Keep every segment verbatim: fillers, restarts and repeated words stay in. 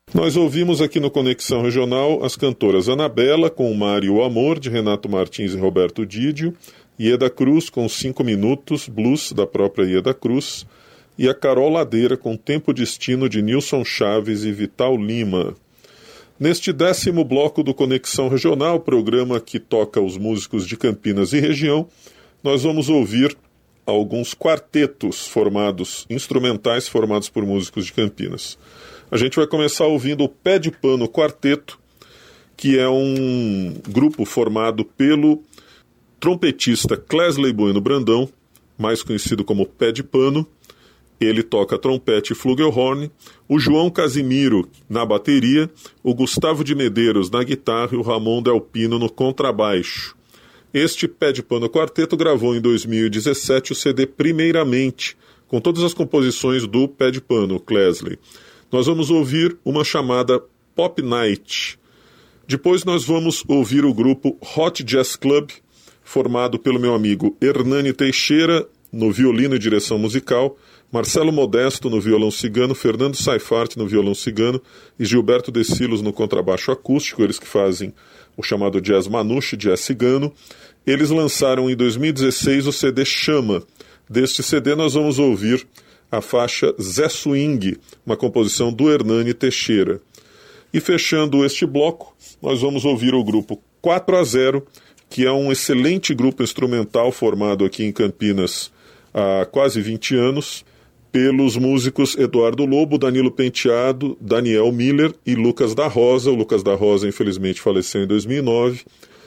Nós ouvimos aqui no Conexão Regional as cantoras Anabela com O Mar e o Amor, de Renato Martins e Roberto Didio, Ieda Cruz com Cinco Minutos, blues da própria Ieda Cruz, e a Carol Ladeira com Tempo Destino, de Nilson Chaves e Vital Lima. Neste décimo bloco do Conexão Regional, programa que toca os músicos de Campinas e região, nós vamos ouvir alguns quartetos formados, instrumentais formados por músicos de Campinas. A gente vai começar ouvindo o Pé de Pano Quarteto, que é um grupo formado pelo trompetista Clesley Bueno Brandão, mais conhecido como Pé de Pano. Ele toca trompete e flugelhorn, o João Casimiro na bateria, o Gustavo de Medeiros na guitarra e o Ramon Del Pino no contrabaixo. Este Pé de Pano Quarteto gravou em dois mil e dezessete o C D Primeiramente, com todas as composições do Pé de Pano, Clesley. Nós vamos ouvir uma chamada Pop Night. Depois nós vamos ouvir o grupo Hot Jazz Club, formado pelo meu amigo Hernani Teixeira no violino e direção musical, Marcelo Modesto no violão cigano, Fernando Saifart no violão cigano e Gilberto De Silos no contrabaixo acústico, eles que fazem o chamado jazz manouche, jazz cigano. Eles lançaram em dois mil e dezesseis o C D Chama. Deste C D nós vamos ouvir a faixa Zé Swing, uma composição do Hernani Teixeira. E fechando este bloco, nós vamos ouvir o grupo quatro a zero, que é um excelente grupo instrumental formado aqui em Campinas há quase vinte anos, pelos músicos Eduardo Lobo, Danilo Penteado, Daniel Miller e Lucas da Rosa. O Lucas da Rosa, infelizmente, faleceu em dois mil e nove,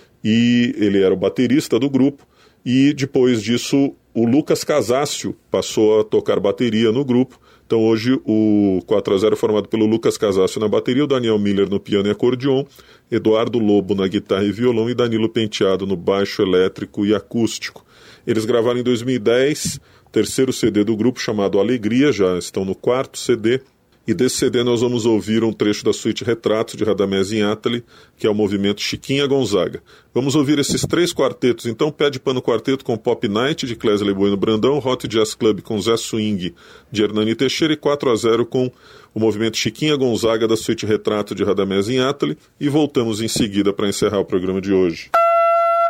e ele era o baterista do grupo, e depois disso o Lucas Casácio passou a tocar bateria no grupo. Então hoje o quatro a zero é formado pelo Lucas Casácio na bateria, o Daniel Miller no piano e acordeon, Eduardo Lobo na guitarra e violão e Danilo Penteado no baixo elétrico e acústico. Eles gravaram em dois mil e dez o terceiro C D do grupo, chamado Alegria, já estão no quarto C D, e desse C D nós vamos ouvir um trecho da suíte Retratos de Radamés Inátali, que é o movimento Chiquinha Gonzaga. Vamos ouvir esses três quartetos, então: Pé de Pano Quarteto com Pop Night, de Clesley Bueno Brandão, Hot Jazz Club com Zé Swing, de Hernani Teixeira, e quatro a zero com o movimento Chiquinha Gonzaga da suíte Retrato de Radamés Inátali, e voltamos em seguida para encerrar o programa de hoje.